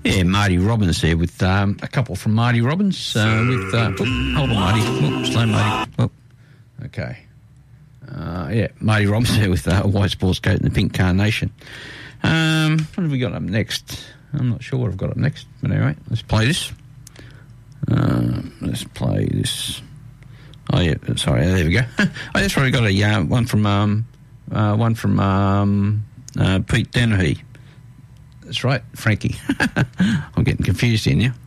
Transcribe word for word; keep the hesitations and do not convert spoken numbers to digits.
Yeah, Marty Robbins there with um, a couple from Marty Robbins. Uh, with uh, oh, hold on, Marty. Oh, slow, Marty. Oh, okay. Uh, yeah, Marty Robbins there with uh, a white sports coat and the pink carnation. Um, what have we got up next? I'm not sure what I've got up next, but anyway, let's play this. Uh, let's play this. Oh yeah, sorry. There we go. Oh, that's right. We got a uh, one from um, uh, one from um, uh, Pete Dennehy. That's right, Frankie. I'm getting confused in here.